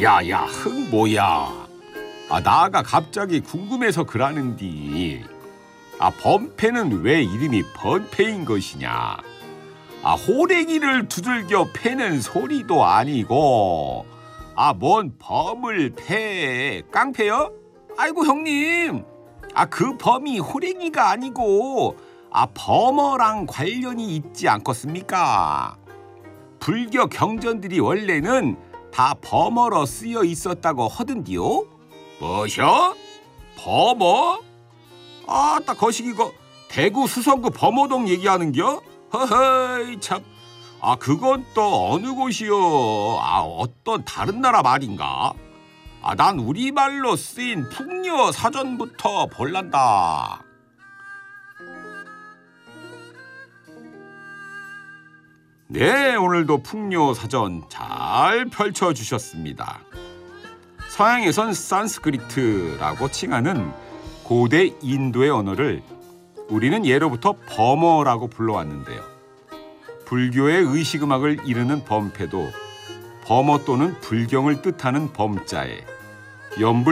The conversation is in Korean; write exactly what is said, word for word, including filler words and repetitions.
야야 흥모야. 아 나가 갑자기 궁금해서 그러는디. 아 범패는 왜 이름이 번패인 것이냐. 아 호랭이를 두들겨 패는 소리도 아니고 아 뭔 범을 패 깡패요? 아이고 형님. 아 그 범이 호랭이가 아니고 아 범어랑 관련이 있지 않겠습니까? 불교 경전들이 원래는 다 범어로 쓰여 있었다고 하던디요. 뭐셔? 범어? 아따 거시기 이거 대구 수성구 범어동 얘기하는겨? 허허이 참. 아 그건 또 어느 곳이요? 아 어떤 다른 나라 말인가? 아 난 우리말로 쓰인 풍요 사전부터 볼란다. 네, 오늘도 풍요 사전 잘 펼쳐주셨습니다. 서양에선 산스크리트라고 칭하는 고대 인도의 언어를 우리는 예로부터 범어라고 불러왔는데요. 불교의 의식음악을 이르는 범패도 범어 또는 불경을 뜻하는 범자에 연불